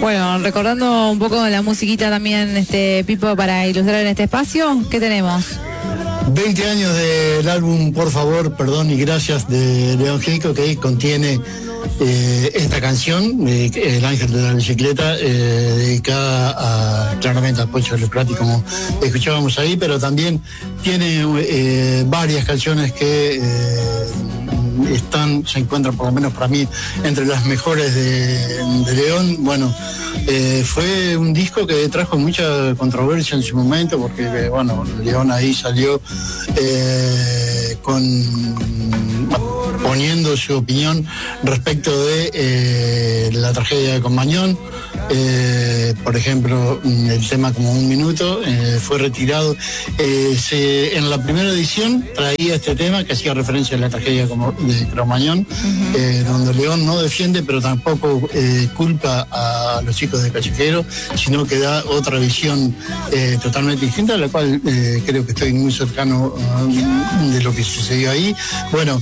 Bueno, recordando un poco la musiquita también, Pipo, para ilustrar en este espacio, ¿qué tenemos? 20 años del álbum Por favor, perdón y gracias de León Gieco, que contiene esta canción, El ángel de la bicicleta, dedicada claramente a Pocho Lecrati, como escuchábamos ahí, pero también tiene varias canciones que se encuentran, por lo menos para mí, entre las mejores de León. Bueno, fue un disco que trajo mucha controversia en su momento, porque bueno, León ahí salió poniendo su opinión respecto de la tragedia de Combañón. Por ejemplo, el tema Como un minuto fue retirado. En la primera edición traía este tema que hacía referencia a la tragedia de Cromañón, donde León no defiende, pero tampoco culpa a los chicos de Callejero, sino que da otra visión totalmente distinta, a la cual creo que estoy muy cercano de lo que sucedió ahí. Bueno,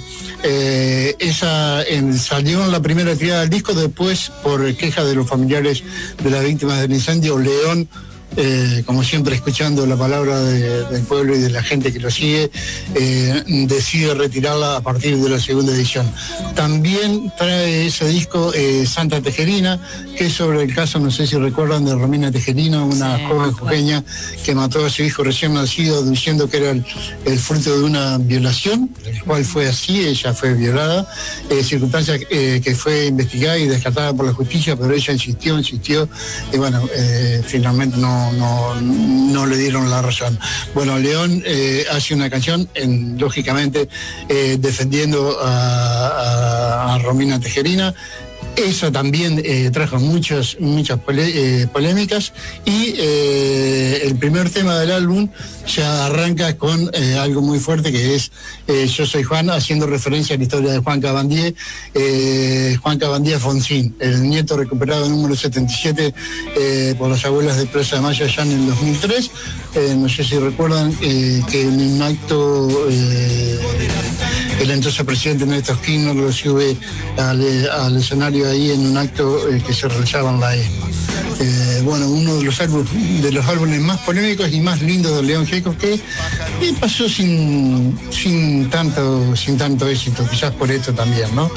salió en la primera tirada del disco. Después, por queja de los familiares de las víctimas del incendio, León, como siempre escuchando la palabra del pueblo y de la gente que lo sigue, decide retirarla a partir de la segunda edición. También trae ese disco Santa Tejerina, que es sobre el caso, no sé si recuerdan, de Romina Tejerina, una joven jujeña que mató a su hijo recién nacido diciendo que era el fruto de una violación, el cual fue así. Ella fue violada, circunstancia que fue investigada y descartada por la justicia, pero ella insistió, y bueno, finalmente no le dieron la razón. Bueno, León hace una canción, lógicamente, defendiendo a Romina Tejerina. Eso también trajo muchas polémicas, y el primer tema del álbum ya arranca con algo muy fuerte, que es Yo soy Juan, haciendo referencia a la historia de Juan Cabandier Fonsín, el nieto recuperado número 77 por las abuelas de Plaza de Mayo allá en el 2003. No sé si recuerdan que en un acto el entonces presidente Néstor Kirchner lo sube al escenario ahí en un acto que se realizaba en la ESMA. Bueno, uno de los álbumes más polémicos y más lindos de León Gieco, que pasó sin tanto éxito, quizás por esto también, ¿no?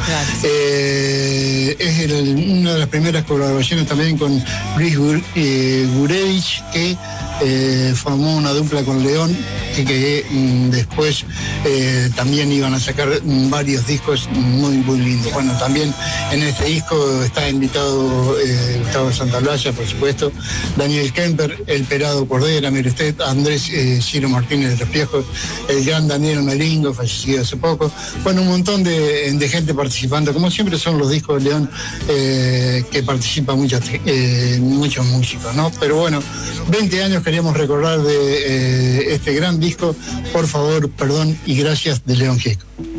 Es una de las primeras colaboraciones también con Luis Gurevich, que formó una dupla con León, que después también iban a sacar varios discos muy lindos. Bueno, también en este disco está invitado Gustavo Santaolalla, por supuesto, Daniel Kemper, El Pelado Cordera, mire usted, Andrés Ciro Martínez de los Piejos, el gran Daniel Meringo, fallecido hace poco. Bueno, un montón de gente participando, como siempre son los discos de León, que participan muchos músicos, ¿no? Pero bueno, 20 años queríamos recordar de este gran disco, Por favor, perdón y gracias, de León Gieco.